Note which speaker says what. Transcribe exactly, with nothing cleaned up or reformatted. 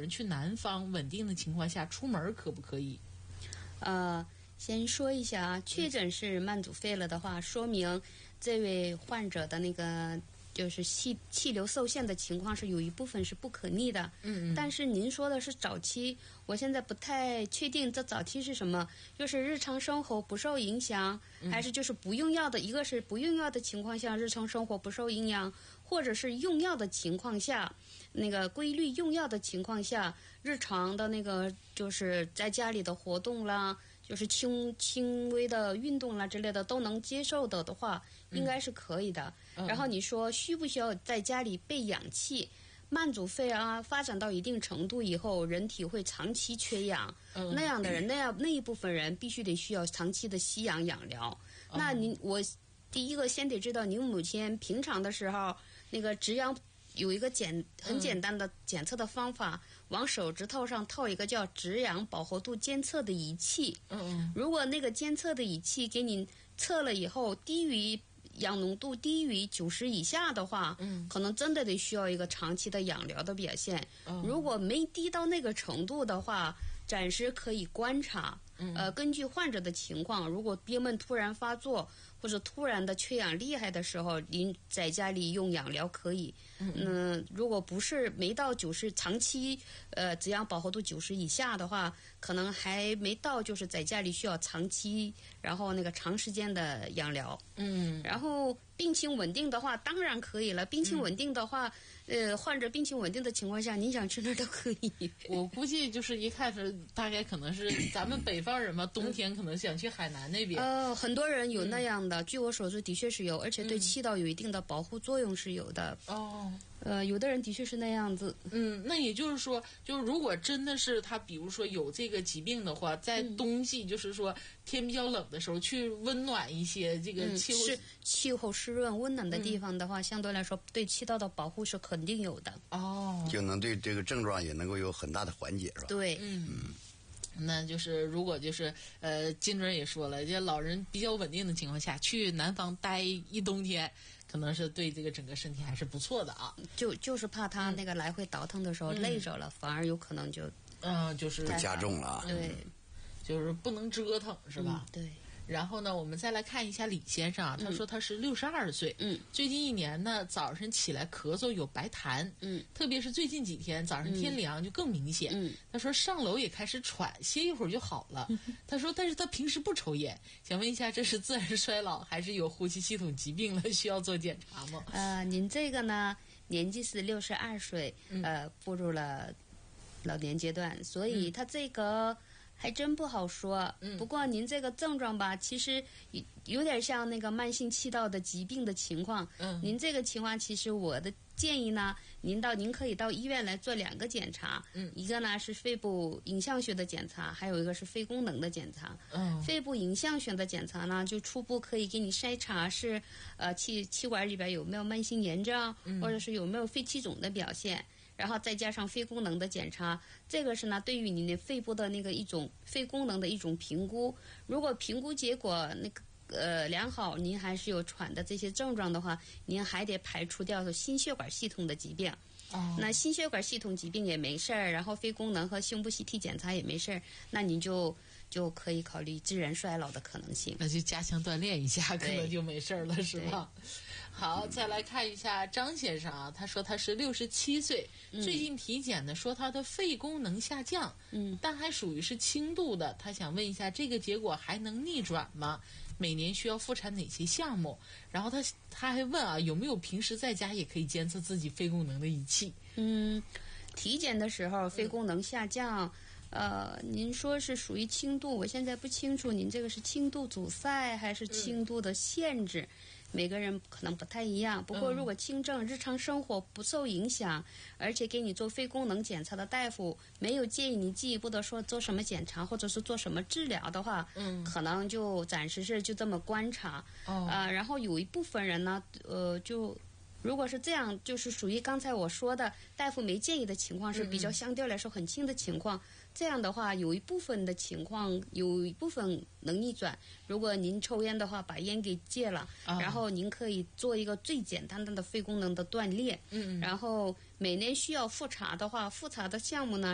Speaker 1: 人去南方稳定的情况下出门可不可以？
Speaker 2: 呃，先说一下啊，确诊是慢阻肺了的话，说明这位患者的那个就是气气流受限的情况是有一部分是不可逆的。
Speaker 1: 嗯嗯。
Speaker 2: 但是您说的是早期，我现在不太确定这早期是什么，就是日常生活不受影响，
Speaker 1: 嗯、
Speaker 2: 还是就是不用药的？一个是不用药的情况下，日常生活不受影响，或者是用药的情况下。那个规律用药的情况下，日常的那个就是在家里的活动啦，就是轻轻微的运动啦之类的都能接受的的话，应该是可以的。
Speaker 1: 嗯、
Speaker 2: 然后你说需不需要在家里备氧气？慢阻肺啊，发展到一定程度以后，人体会长期缺氧，
Speaker 1: 嗯、
Speaker 2: 那样的人，那样那一部分人必须得需要长期的吸氧养疗。嗯、那您我第一个先得知道您母亲平常的时候那个止氧。有一个简很简单的检测的方法，嗯、往手指头上套一个叫止氧饱和度监测的仪器。
Speaker 1: 嗯，
Speaker 2: 如果那个监测的仪器给你测了以后，低于氧浓度低于九十以下的话，
Speaker 1: 嗯，
Speaker 2: 可能真的得需要一个长期的氧疗的表现。
Speaker 1: 嗯、
Speaker 2: 如果没低到那个程度的话，暂时可以观察。
Speaker 1: 嗯、
Speaker 2: 呃，根据患者的情况，如果憋闷突然发作或者突然的缺氧厉害的时候，您在家里用氧疗可以。
Speaker 1: 嗯，
Speaker 2: 呃、如果不是没到九十，长期呃止氧饱和度九十以下的话，可能还没到，就是在家里需要长期，然后那个长时间的氧疗。
Speaker 1: 嗯，
Speaker 2: 然后病情稳定的话，当然可以了。病情稳定的话，嗯、呃，患者病情稳定的情况下，您想去哪儿都可以。
Speaker 1: 我估计就是一开始大概可能是咱们北方人嘛，冬天可能想去海南那边。
Speaker 2: 呃，很多人有那样的，嗯、据我所知，的确是有，而且对气道有一定的保护作用是有的。
Speaker 1: 哦。
Speaker 2: 呃，有的人的确是那样子。
Speaker 1: 嗯，那也就是说，就是如果真的是他，比如说有这个疾病的话，在冬季，就是说天比较冷的时候，去温暖一些这个气候、
Speaker 2: 嗯、是气候湿润、温暖的地方的话，嗯、相对来说对气道的保护是肯定有的。
Speaker 1: 哦，
Speaker 3: 就能对这个症状也能够有很大的缓解，是吧？
Speaker 2: 对，
Speaker 1: 嗯。嗯那就是如果就是呃，金主任也说了，这老人比较稳定的情况下，去南方待一冬天，可能是对这个整个身体还是不错的啊。
Speaker 2: 就就是怕他那个来回倒腾的时候累着了，嗯、反而有可能就
Speaker 1: 嗯、呃，就是
Speaker 3: 加重了。
Speaker 2: 对，
Speaker 1: 就是不能折腾，是吧？
Speaker 2: 嗯、对。
Speaker 1: 然后呢，我们再来看一下李先生啊，他说他是六十二岁，
Speaker 2: 嗯，
Speaker 1: 最近一年呢，早上起来咳嗽有白痰，
Speaker 2: 嗯，
Speaker 1: 特别是最近几天早上天凉就更明显，
Speaker 2: 嗯，
Speaker 1: 他说上楼也开始喘，歇一会儿就好了，嗯、他说但是他平时不抽烟，想问一下这是自然衰老还是有呼吸系统疾病了，需要做检查吗？
Speaker 2: 呃，您这个呢，年纪是六十二岁，呃，步入了老年阶段，所以他这个。嗯还真不好说，
Speaker 1: 嗯，
Speaker 2: 不过您这个症状吧，其实有点像那个慢性气道的疾病的情况。
Speaker 1: 嗯，
Speaker 2: 您这个情况，其实我的建议呢，您到您可以到医院来做两个检查，
Speaker 1: 嗯，
Speaker 2: 一个呢是肺部影像学的检查，还有一个是肺功能的检查。
Speaker 1: 嗯，
Speaker 2: 肺部影像学的检查呢，就初步可以给你筛查是呃气气管里边有没有慢性炎症，
Speaker 1: 嗯，
Speaker 2: 或者是有没有肺气肿的表现。然后再加上肺功能的检查，这个是呢对于你的肺部的那个一种肺功能的一种评估。如果评估结果那个呃良好，您还是有喘的这些症状的话，您还得排除掉心血管系统的疾病。
Speaker 1: 哦，
Speaker 2: 那心血管系统疾病也没事儿，然后肺功能和胸部 C T 检查也没事儿，那你就就可以考虑自然衰老的可能性。
Speaker 1: 那就加强锻炼一下，可能就没事了，是吧？好，再来看一下张先生啊，他说他是六十七岁，
Speaker 2: 嗯、
Speaker 1: 最近体检呢说他的肺功能下降，
Speaker 2: 嗯，
Speaker 1: 但还属于是轻度的。他想问一下，这个结果还能逆转吗？每年需要复查哪些项目？然后他他还问啊，有没有平时在家也可以监测自己肺功能的仪器？
Speaker 2: 嗯，体检的时候肺功能下降。嗯呃，您说是属于轻度，我现在不清楚您这个是轻度阻塞还是轻度的限制，嗯、每个人可能不太一样。不过如果轻症日常生活不受影响，而且给你做肺功能检查的大夫没有建议你进一步的说做什么检查或者是做什么治疗的话，
Speaker 1: 嗯，
Speaker 2: 可能就暂时是就这么观察。
Speaker 1: 哦，
Speaker 2: 呃，然后有一部分人呢，呃，就。如果是这样，就是属于刚才我说的大夫没建议的情况，是比较相对来说很轻的情况。嗯嗯，这样的话，有一部分的情况，有一部分能逆转。如果您抽烟的话，把烟给戒了，
Speaker 1: 啊、
Speaker 2: 然后您可以做一个最简单的肺功能的锻炼。
Speaker 1: 嗯嗯，
Speaker 2: 然后每年需要复查的话，复查的项目呢